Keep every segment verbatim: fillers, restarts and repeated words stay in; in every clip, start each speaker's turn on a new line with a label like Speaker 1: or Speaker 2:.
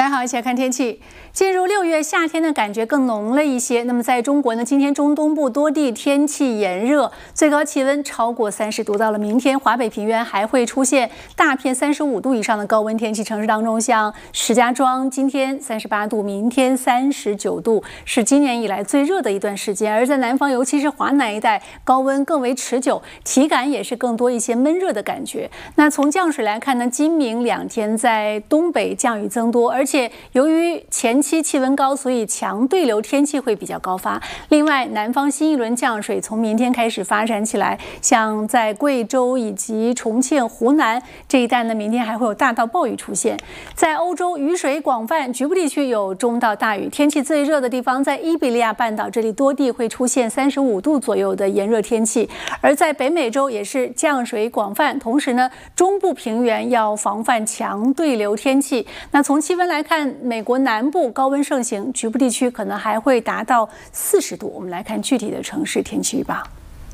Speaker 1: 大家好，一起来看天气。进入六月，夏天的感觉更浓了一些。那么在中国呢，今天中东部多地天气炎热，最高气温超过三十度。到了明天，华北平原还会出现大片三十五度以上的高温天气。城市当中，像石家庄今天三十八度，明天三十九度，是今年以来最热的一段时间。而在南方，尤其是华南一带，高温更为持久，体感也是更多一些闷热的感觉。那从降水来看呢，今明两天在东北降雨增多，而且由于前期气温高，所以强对流天气会比较高发。另外，南方新一轮降水从明天开始发展起来，像在贵州以及重庆、湖南这一带呢，明天还会有大到暴雨出现。在欧洲，雨水广泛，局部地区有中到大雨。天气最热的地方在伊比利亚半岛，这里多地会出现三十五度左右的炎热天气。而在北美洲也是降水广泛，同时呢，中部平原要防范强对流天气。那从气温来看，美国南部高温盛行，局部地区可能还会达到四十度。我们来看具体的城市天气预报。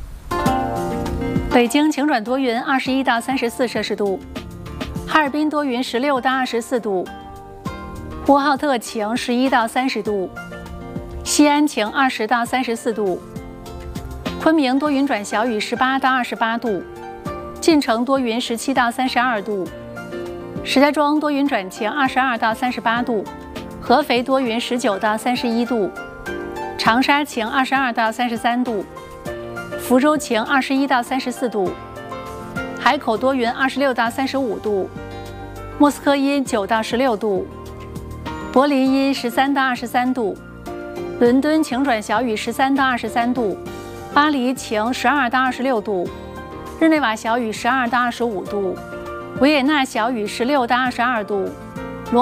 Speaker 1: 北京晴转多云，二十一到三十四摄氏度；哈尔滨多云，十六到二十四度；呼和浩特晴，十一到三十度；西安晴，二十到三十四度；昆明多云转小雨，十八到二十八度；晋城多云，十七到三十二度；石家庄多云转晴，二十二到三十八度；合肥多云，十九到三十一度；长沙晴，二十二到三十三度；福州晴，二十一到三十四度；海口多云，二十六到三十五度；莫斯科阴，九到十六度；柏林阴，十三到二十三度；伦敦晴转小雨，十三到二十三度；巴黎晴，十二到二十六度；日内瓦小雨，十二到二十五度；维也纳小雨，十六到二十二度；